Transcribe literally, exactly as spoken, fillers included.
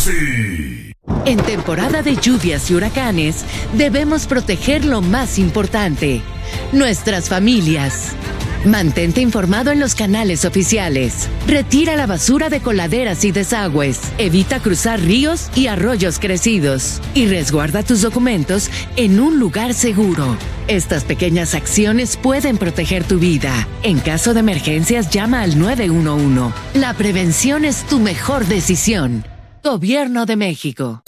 Rosy. En temporada de lluvias y huracanes, debemos proteger lo más importante, nuestras familias. Mantente informado en los canales oficiales. Retira la basura de coladeras y desagües. Evita cruzar ríos y arroyos crecidos. Y resguarda tus documentos en un lugar seguro. Estas pequeñas acciones pueden proteger tu vida. En caso de emergencias, llama al nueve uno uno. La prevención es tu mejor decisión. Gobierno de México.